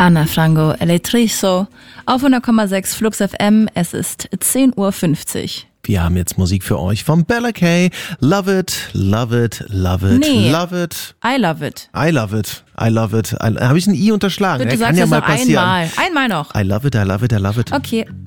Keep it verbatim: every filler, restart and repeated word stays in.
Ana Frango, Electrizo, auf hundert Komma sechs Flux F M, es ist zehn Uhr fünfzig. Wir haben jetzt Musik für euch von Bella Kay. Love it, love it, love it, nee. love it. I love it. I love it, I love it. Habe ich ein I unterschlagen? Bitte ja, sagst kann ja das mal noch passieren. einmal. Einmal noch. I love it, I love it, I love it. Okay.